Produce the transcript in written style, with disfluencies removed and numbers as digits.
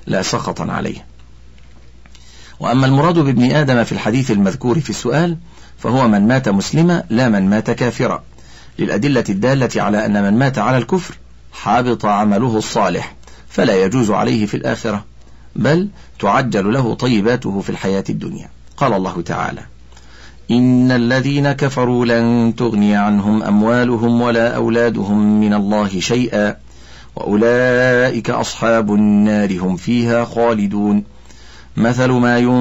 لا سخطا عليه. وأما المراد بابن آدم في الحديث المذكور في السؤال فهو من مات مسلما لا من مات كافرا، للأدلة الدالة على أن من مات على الكفر حابط عمله الصالح فلا يجوز عليه في الآخرة، بل تعجل له طيباته في الحياة الدنيا. قال الله تعالى: إن الذين كفروا لن تغني عنهم أموالهم ولا أولادهم من الله شيئا وأولئك أصحاب النار هم فيها خالدون. مثل ما